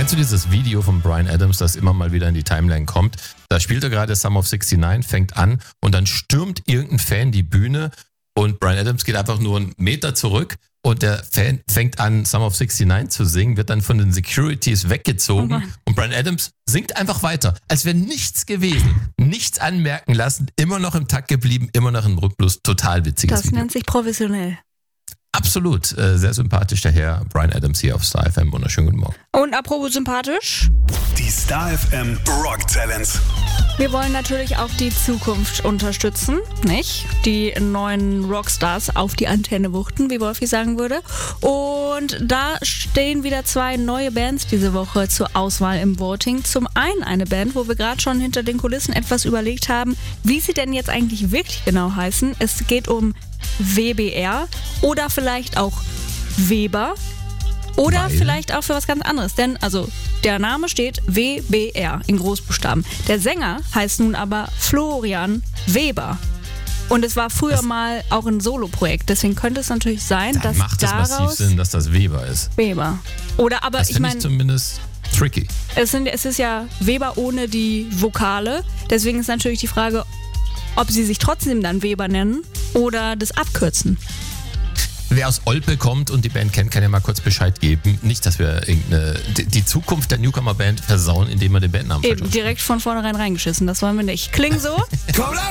Kennst du dieses Video von Bryan Adams, das immer mal wieder in die Timeline kommt? Da spielt er gerade Sum of 69, fängt an und dann stürmt irgendein Fan die Bühne und Bryan Adams geht einfach nur einen Meter zurück und der Fan fängt an, Sum of 69 zu singen, wird dann von den Securities weggezogen und Bryan Adams singt einfach weiter, als wäre nichts gewesen. Nichts anmerken lassen, immer noch im Takt geblieben, immer noch im Rhythmus. Total witziges Das Video. nennt sich professionell. Absolut, sehr sympathisch der Herr Bryan Adams hier auf Star FM. Wunderschönen guten Morgen. Und apropos sympathisch, Die Star FM Rock Challenge. wir wollen natürlich auch die Zukunft unterstützen, nicht? Die neuen Rockstars auf die Antenne wuchten, wie Wolfi sagen würde. Und da stehen wieder 2 neue Bands diese Woche zur Auswahl im Voting. Zum einen eine Band, wo wir gerade schon hinter den Kulissen etwas überlegt haben, wie sie denn jetzt eigentlich wirklich genau heißen. Es geht um WBR oder vielleicht auch Weber oder vielleicht auch für was ganz anderes. Denn also der Name steht WBR in Großbuchstaben. Der Sänger heißt nun aber Florian Weber. Und es war früher mal auch ein Soloprojekt. Deswegen könnte es natürlich sein, Dann dass macht es daraus massiv Sinn, dass das Weber ist. Weber. Oder aber Das ich finde ich meine, zumindest tricky. es ist ja Weber ohne die Vokale. Deswegen ist natürlich die Frage, ob sie sich trotzdem dann Weber nennen oder das abkürzen. Wer aus Olpe kommt und die Band kennt, kann ja mal kurz Bescheid geben. Nicht, dass wir die Zukunft der Newcomer-Band versauen, indem wir den Bandnamen Eben, vertauscht. direkt von vornherein reingeschissen. Das wollen wir nicht. Kling so. Komm, lass